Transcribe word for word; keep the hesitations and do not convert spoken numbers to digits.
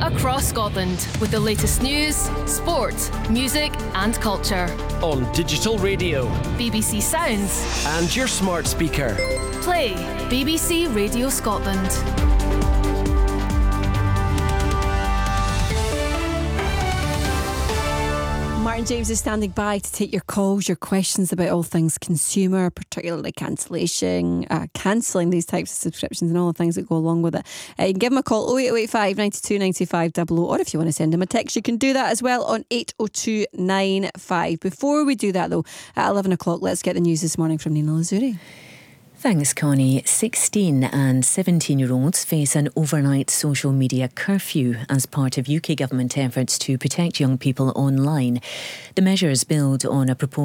across Scotland with the latest news, sport, music and culture. On digital radio, B B C Sounds and your smart speaker. Play B B C Radio Scotland. Martin James is standing by to take your calls, your questions about all things consumer, particularly cancellation, uh, cancelling these types of subscriptions and all the things that go along with it. Uh, you can give him a call oh eight oh eight five, nine two nine five, double oh, or if you want to send him a text, you can do that as well on eight oh two nine five. Before we do that though, at eleven o'clock, let's get the news this morning from Nina Lazuri. Thanks, Connie. sixteen and seventeen-year-olds face an overnight social media curfew as part of U K government efforts to protect young people online. The measures build on a proposal